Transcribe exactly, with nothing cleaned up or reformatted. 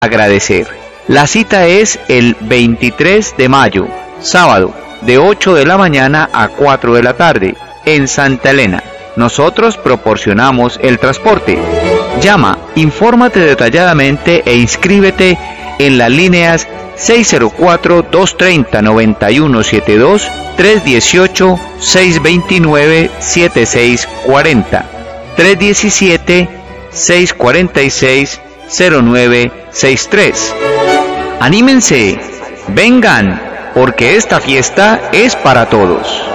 agradecer. La cita es el veintitrés de mayo, sábado, de ocho de la mañana a cuatro de la tarde, en Santa Elena. Nosotros proporcionamos el transporte. Llama, infórmate detalladamente e inscríbete en las líneas seis cero cuatro, dos tres cero, nueve uno siete dos, tres uno ocho, seis dos nueve, siete seis cuatro cero, tres uno siete, seis cuatro seis, cero nueve seis tres. Anímense, vengan, porque esta fiesta es para todos.